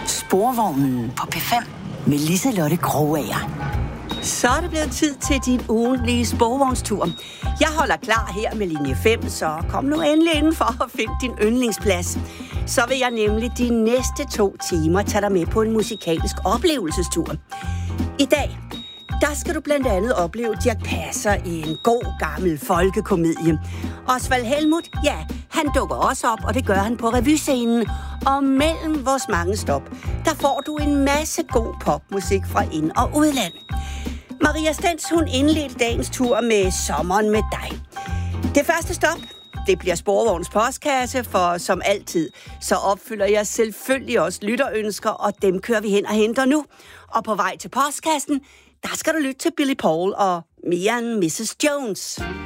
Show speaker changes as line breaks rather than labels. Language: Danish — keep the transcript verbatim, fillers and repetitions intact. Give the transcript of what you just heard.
Sporvognen på P fem med Liselotte Krogager. Så er det blevet tid til din ugentlige sporvognstur. Jeg holder klar her med linje fem, så kom nu endelig indenfor og find din yndlingsplads. Så vil jeg nemlig de næste to timer tage dig med på en musikalsk oplevelsestur. I dag, der skal du blandt andet opleve Dirch Passer i en god gammel folkekomedie. Osvald Helmuth, ja, han dukker også op, og det gør han på revyscenen. Og mellem vores mange stop, der får du en masse god popmusik fra ind- og udland. Maria Stens, hun indledte dagens tur med Sommeren med dig. Det første stop, det bliver Sporvognens postkasse, for som altid, så opfylder jeg selvfølgelig også lytterønsker, og dem kører vi hen og henter nu. Og på vej til postkassen, der skal du lytte til Billy Paul og Me and missus Jones.